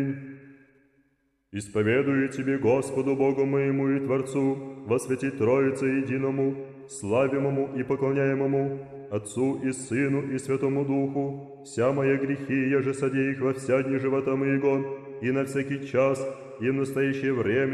Исповедую Тебе, Господу Богу моему и Творцу, восветить Троице Единому, славимому и поклоняемому, Отцу и Сыну и Святому Духу, вся мои грехи, еже сади их во вся дни живота моего, и на всякий час, и в настоящее время,